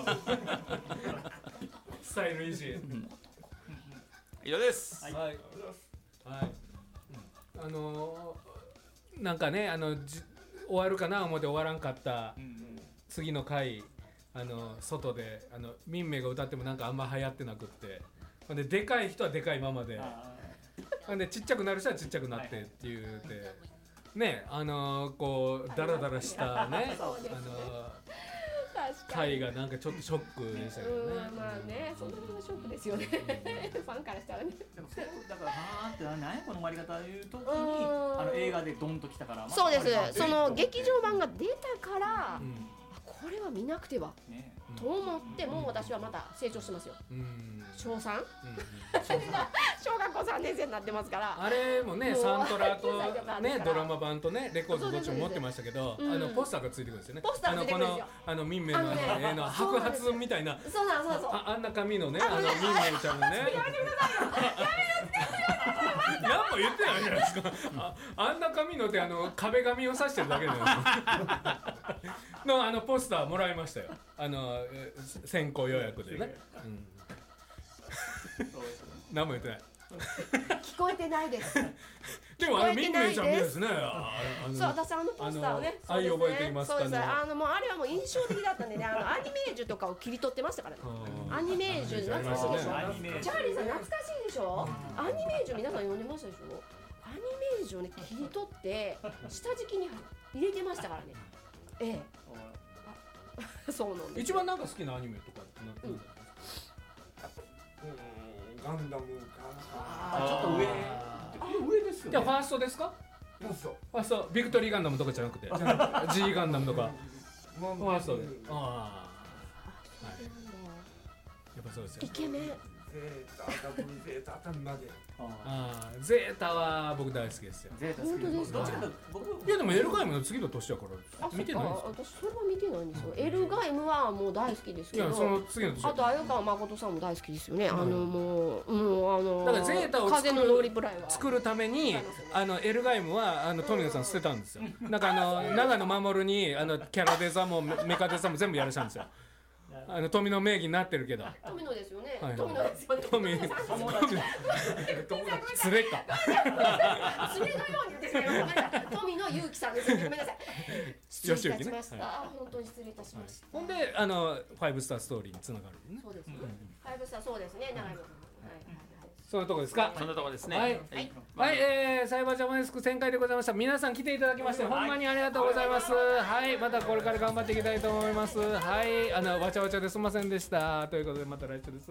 スタイルいいし、 以上です。 はい、はい、なんかね終わるかな思って終わらんかった、次の回外で民名が歌ってもなんかあんま流行ってなくって、ででかい人はでかいままで、でちっちゃくなる人はちっちゃくなってっていうてね、こうダラダラしたね回がなんかちょっとショックでしたけどね。 まあね、そんなにショックですよね。ファンからしたらね。 でもだからって何やこの終わり方いう時に映画でドンときたから。 そうです。その劇場版が出たから、これは見なくてはと思っても私はまた成長してますよ。小 3？小学校3年生になってますから。 あれもね、サントラとねドラマ版とねレコードどっちも持ってましたけど、ポスターがついてくるんですよね。 ポスターがついてくるんですよ。 この民名の絵の白髪みたいな、 そうあんな髪のね民名ちゃんのね。やめてくださいよ。何も言ってないじゃないですか。あんな髪のって壁紙を刺してるだけだよ。のポスターもらいましたよ。先行予約でね。何も言ってない。 聞こえてないです。 でも民名ちゃんみたいですね。 そう、私ポスターをね、 愛覚えていますかね。 そうです。もうあれはもう印象的だったんでね、アニメージュとかを切り取ってましたからね。アニメージュ懐かしいでしょ。チャーリーさん懐かしいでしょ。アニメージュ皆さん読んでましたでしょ。アニメージュをね切り取って下敷きに入れてましたからね。そうなんです。 一番なんか好きなアニメとかガンダムかな。ちょっと上ですよね。 ファーストですか？ファーストビクトリーガンダムとかじゃなくて G ガンダムとかファーストで。やっぱそうですよ。 イケメン。 ゼータ、ダブルゼータあたりまで。 ゼータは僕大好きですよ。 ゼータ好きです。どっちかといやでもエルガイムの次の年だから見てないんですか？ 私それは見てないんですよ。エルガイムはもう大好きですけど。 いやその次の年。 あと鮎川誠さんも大好きですよね。もうだからゼータを風のノーリプライは作るためにエルガイムは富野さん捨てたんですよ。なんか長野守にキャラデザもメカデザも全部やらしたんですよ。富野名義になってるけど。 富野ですよね。富野ですよね。 富野。連れか。 連れのように言ってしまいました。富野祐樹さんです。ごめんなさい。失礼いたしました。本当に失礼いたしました。 ほんで5スターストーリーにつながるね。 そうですね。5スターそうですね。長いの。 そんなとこですか？ そんなとこですね。 はい、サイバージャマネスク1000回でございました。皆さん来ていただきましてほんまにありがとうございます。はい、またこれから頑張っていきたいと思います。はい、わちゃわちゃですみませんでした。ということでまた来週です。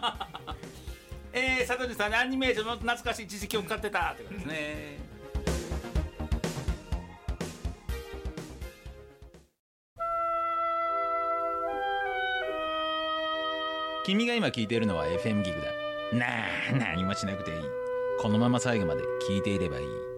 佐藤さん、アニメーションの懐かしい知識を使ってたということですね。君が今聞いているのは FM ギグだ。何もしなくていい。このまま最後まで聞いていればいい。